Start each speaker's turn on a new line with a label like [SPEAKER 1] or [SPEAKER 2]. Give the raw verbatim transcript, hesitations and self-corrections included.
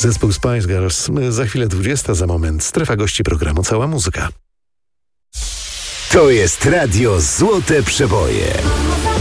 [SPEAKER 1] Zespół Spice Girls. Za chwilę dwudziesta, za moment strefa gości programu Cała Muzyka.
[SPEAKER 2] To jest Radio Złote Przeboje.